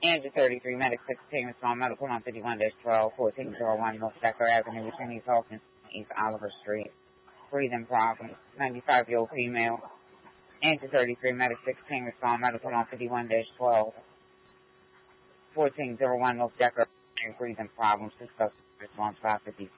Andrew 33, Medic 16, respond medical on 51-12, 1401 North Decker Avenue, between East Hawkins and East Oliver Street. Breathing problems, 95-year-old female. Andrew 33, Medic 16, respond medical on 51-12, 1401 North Decker Avenue, breathing problems, discuss response 550.